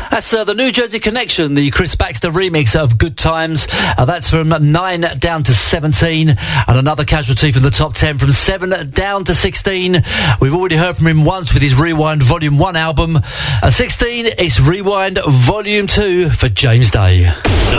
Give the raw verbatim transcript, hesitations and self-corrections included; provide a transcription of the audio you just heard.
That's uh, the New Jersey Connection, the Chris Baxter remix of Good Times. Uh, that's from nine down to seventeen. And another casualty from the top ten from seven down to sixteen. We've already heard from him once with his Rewind Volume one album. At sixteen, it's Rewind Volume two for James Day.